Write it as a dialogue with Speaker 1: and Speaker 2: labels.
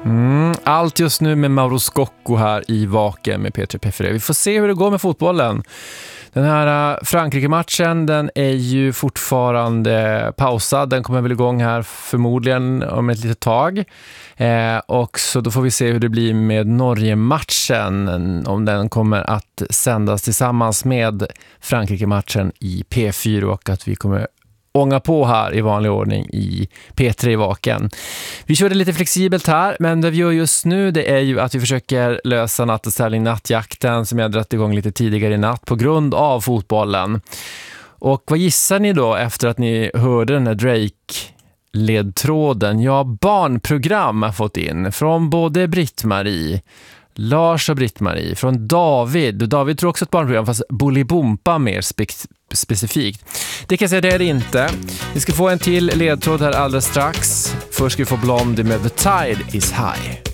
Speaker 1: Allt just nu med Mauro Scocco här i Vaken med Petri Peffere. Vi får se hur det går med fotbollen. Den här Frankrike-matchen, den är ju fortfarande pausad. Den kommer väl igång här förmodligen om ett litet tag. Och så då får vi se hur det blir med Norge-matchen. Om den kommer att sändas tillsammans med Frankrike-matchen i P4 och att vi kommer ånga på här i vanlig ordning i P3 i Vaken. Vi körde lite flexibelt här, men det vi gör just nu det är ju att vi försöker lösa natteställning nattjakten som jag dragit igång lite tidigare i natt på grund av fotbollen. Och vad gissar ni då efter att ni hörde den här Drake-ledtråden? Ja, barnprogram har fått in från både Britt-Marie, Lars och Britt-Marie, från David. David tror också ett barnprogram, fast Bolibompa mer specifikt. Det kan jag säga, det är det inte. Vi ska få en till ledtråd här alldeles strax. Först ska vi få Blondie med The Tide is High.